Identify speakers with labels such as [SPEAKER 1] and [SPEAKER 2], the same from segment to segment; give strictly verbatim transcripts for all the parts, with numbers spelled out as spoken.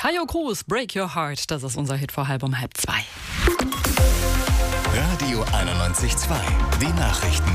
[SPEAKER 1] Tayo Cruz, Break Your Heart. Das ist unser Hit vor halb um halb zwei.
[SPEAKER 2] Radio einundneunzig Komma zwei. Die Nachrichten.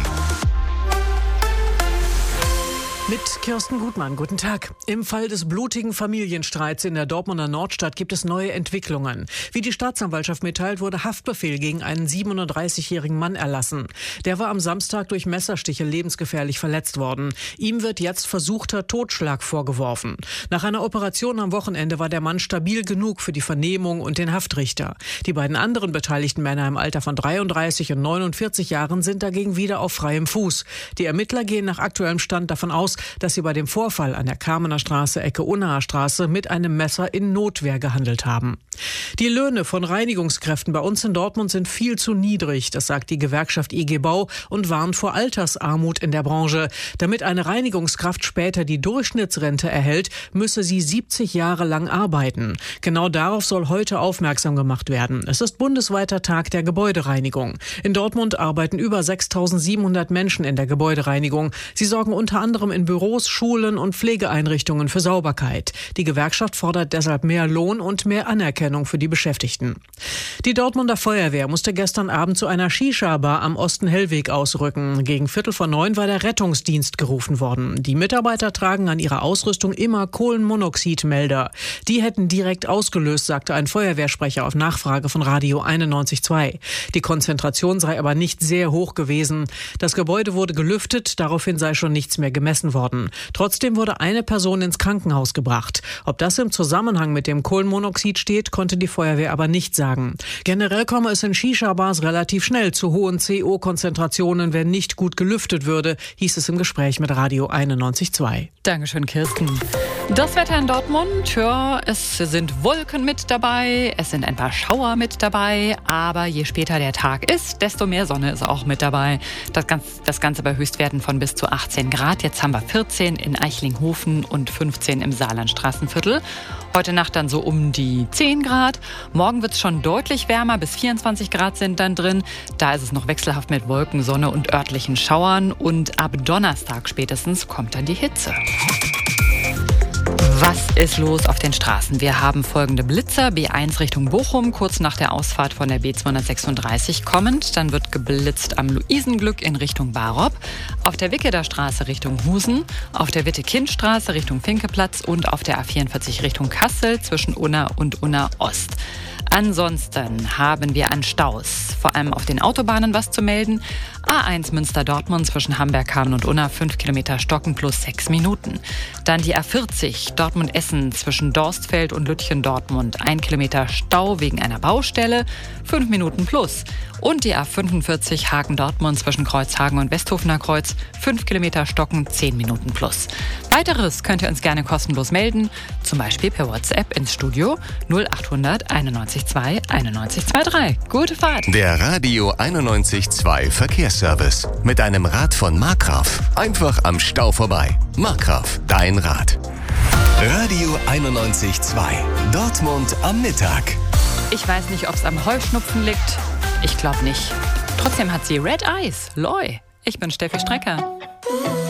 [SPEAKER 3] Mit Kirsten Gutmann, guten Tag. Im Fall des blutigen Familienstreits in der Dortmunder Nordstadt gibt es neue Entwicklungen. Wie die Staatsanwaltschaft mitteilt, wurde Haftbefehl gegen einen siebenunddreißigjährigen Mann erlassen. Der war am Samstag durch Messerstiche lebensgefährlich verletzt worden. Ihm wird jetzt versuchter Totschlag vorgeworfen. Nach einer Operation am Wochenende war der Mann stabil genug für die Vernehmung und den Haftrichter. Die beiden anderen beteiligten Männer im Alter von dreiunddreißig und neunundvierzig Jahren sind dagegen wieder auf freiem Fuß. Die Ermittler gehen nach aktuellem Stand davon aus, dass sie bei dem Vorfall an der Kamener Straße, Ecke Unnaher Straße, mit einem Messer in Notwehr gehandelt haben. Die Löhne von Reinigungskräften bei uns in Dortmund sind viel zu niedrig, das sagt die Gewerkschaft I G Bau und warnt vor Altersarmut in der Branche. Damit eine Reinigungskraft später die Durchschnittsrente erhält, müsse sie siebzig Jahre lang arbeiten. Genau darauf soll heute aufmerksam gemacht werden. Es ist bundesweiter Tag der Gebäudereinigung. In Dortmund arbeiten über sechstausendsiebenhundert Menschen in der Gebäudereinigung. Sie sorgen unter anderem in Büros, Schulen und Pflegeeinrichtungen für Sauberkeit. Die Gewerkschaft fordert deshalb mehr Lohn und mehr Anerkennung für die Beschäftigten. Die Dortmunder Feuerwehr musste gestern Abend zu einer Shisha-Bar am Osten-Hellweg ausrücken. Gegen Viertel vor neun war der Rettungsdienst gerufen worden. Die Mitarbeiter tragen an ihrer Ausrüstung immer Kohlenmonoxidmelder. Die hätten direkt ausgelöst, sagte ein Feuerwehrsprecher auf Nachfrage von Radio einundneunzig Komma zwei. Die Konzentration sei aber nicht sehr hoch gewesen. Das Gebäude wurde gelüftet, daraufhin sei schon nichts mehr gemessen worden. Trotzdem wurde eine Person ins Krankenhaus gebracht. Ob das im Zusammenhang mit dem Kohlenmonoxid steht, konnte die Feuerwehr aber nicht sagen. Generell komme es in Shisha-Bars relativ schnell zu hohen C O-Konzentrationen, wenn nicht gut gelüftet würde, hieß es im Gespräch mit Radio einundneunzig Komma zwei.
[SPEAKER 1] Dankeschön, Kirsten. Das Wetter in Dortmund, ja, es sind Wolken mit dabei, es sind ein paar Schauer mit dabei, aber je später der Tag ist, desto mehr Sonne ist auch mit dabei. Das Ganze, das Ganze bei Höchstwerten von bis zu achtzehn Grad. Jetzt haben wir vierzehn in Eichlinghofen und fünfzehn im Saarlandstraßenviertel. Heute Nacht dann so um die zehn Grad. Morgen wird es schon deutlich wärmer, bis vierundzwanzig Grad sind dann drin. Da ist es noch wechselhaft mit Wolken, Sonne und örtlichen Schauern. Und ab Donnerstag spätestens kommt dann die Hitze. Was ist los auf den Straßen? Wir haben folgende Blitzer. B eins Richtung Bochum, kurz nach der Ausfahrt von der B zweihundertsechsunddreißig kommend. Dann wird geblitzt am Luisenglück in Richtung Barop. Auf der Wickeder Straße Richtung Husen. Auf der Witte-Kind-Straße Richtung Finkeplatz. Und auf der A vierundvierzig Richtung Kassel zwischen Unna und Unna Ost. Ansonsten haben wir an Staus, vor allem auf den Autobahnen, was zu melden. A eins Münster-Dortmund zwischen Hamberg, Kamen und Unna, fünf Kilometer Stocken plus sechs Minuten. Dann die A vierzig Dortmund-Essen zwischen Dorstfeld und Lütchen-Dortmund, ein Kilometer Stau wegen einer Baustelle, fünf Minuten plus. Und die A fünfundvierzig Hagen-Dortmund zwischen Kreuzhagen und Westhofener Kreuz, fünf Kilometer Stocken, zehn Minuten plus. Weiteres könnt ihr uns gerne kostenlos melden, zum Beispiel per WhatsApp ins Studio null achthundert einundneunzig zwei einundneunzig drei. Gute Fahrt!
[SPEAKER 2] Der Radio einundneunzig Komma zwei Verkehrsservice. Mit einem Rad von Markgraf. Einfach am Stau vorbei. Markgraf, dein Rad. Radio einundneunzig Komma zwei. Dortmund am Mittag.
[SPEAKER 1] Ich weiß nicht, ob es am Heuschnupfen liegt. Ich glaube nicht. Trotzdem hat sie Red Eyes. Loi. Ich bin Steffi Strecker.